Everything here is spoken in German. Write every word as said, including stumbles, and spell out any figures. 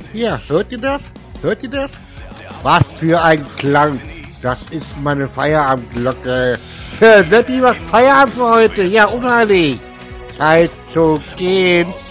Hier, hört ihr das? Hört ihr das? Was für ein Klang. Das ist meine Feierabendglocke. Seppi macht Feierabend für heute. Ja, unheilig. Zeit zu gehen.